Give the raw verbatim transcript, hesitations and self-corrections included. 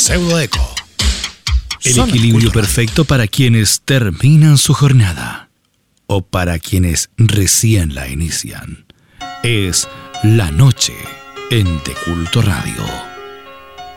Pseudoeco. El Zona equilibrio Cultural. perfecto para quienes terminan su jornada o para quienes recién la inician. Es la noche en De Culto Radio.